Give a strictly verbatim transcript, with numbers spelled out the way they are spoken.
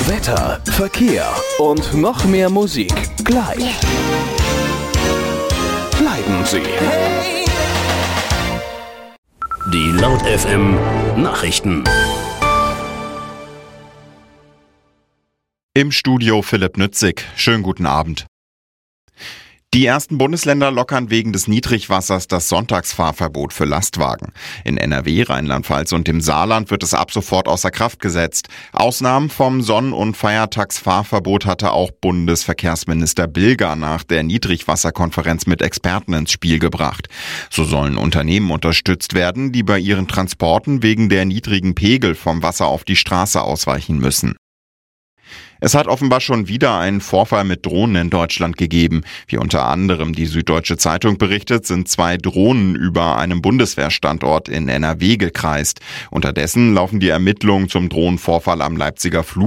Wetter, Verkehr und noch mehr Musik gleich. Bleiben Sie. Die Laut F M Nachrichten. Im Studio Philipp Nützig. Schönen guten Abend. Die ersten Bundesländer lockern wegen des Niedrigwassers das Sonntagsfahrverbot für Lastwagen. In N R W, Rheinland-Pfalz und dem Saarland wird es ab sofort außer Kraft gesetzt. Ausnahmen vom Sonn- und Feiertagsfahrverbot hatte auch Bundesverkehrsminister Bilger nach der Niedrigwasserkonferenz mit Experten ins Spiel gebracht. So sollen Unternehmen unterstützt werden, die bei ihren Transporten wegen der niedrigen Pegel vom Wasser auf die Straße ausweichen müssen. Es hat offenbar schon wieder einen Vorfall mit Drohnen in Deutschland gegeben. Wie unter anderem die Süddeutsche Zeitung berichtet, sind zwei Drohnen über einem Bundeswehrstandort in N R W gekreist. Unterdessen laufen die Ermittlungen zum Drohnenvorfall am Leipziger Flughafen.